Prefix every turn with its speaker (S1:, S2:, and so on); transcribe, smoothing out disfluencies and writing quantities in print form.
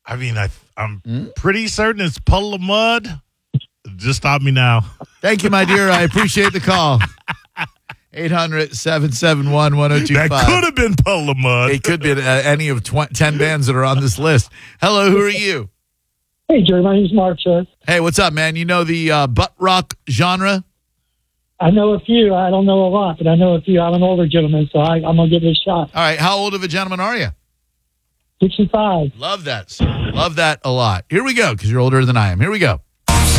S1: I mean, I'm pretty certain it's Puddle of Mud. Just stop me now.
S2: Thank you, my dear. I appreciate the call. 800-771-1025.
S1: That could have been Puddle of Mud.
S2: It could be any of 10 bands that are on this list. Hello, who are you?
S3: Hey, Jerry, my name's Mark, sir.
S2: Hey, what's up, man? You know the butt rock genre?
S3: I know a few. I don't know a lot, but I know a few. I'm an older gentleman, so I'm going to give it a shot.
S2: All right, how old of a gentleman are you?
S3: 65.
S2: Love that, sir. Love that a lot. Here we go, because you're older than I am. Here we go.